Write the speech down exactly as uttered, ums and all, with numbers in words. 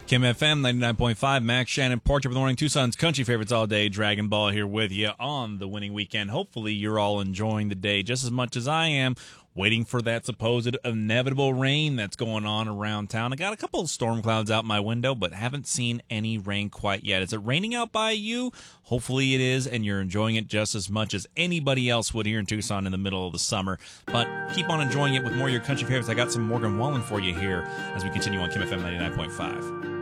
Kim F M ninety-nine point five, Max Shannon, Portrait of the Morning, Tucson's country favorites all day. Dragon Ball here with you on the winning weekend. Hopefully you're all enjoying the day just as much as I am, waiting for that supposed inevitable rain that's going on around town. I got a couple of storm clouds out my window, but haven't seen any rain quite yet. Is it raining out by you? Hopefully it is, and you're enjoying it just as much as anybody else would here in Tucson in the middle of the summer. But keep on enjoying it with more of your country favorites. I got some Morgan Wallen for you here as we continue on Kim F M ninety-nine point five.